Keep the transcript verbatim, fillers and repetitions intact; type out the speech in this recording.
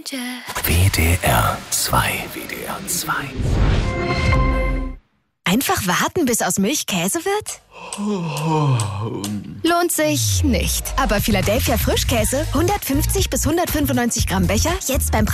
W D R zwei. W D R zwei. Einfach warten, bis aus Milch Käse wird? Lohnt sich nicht. Aber Philadelphia Frischkäse, hundertfünfzig bis hundertfünfundneunzig Gramm Becher, jetzt beim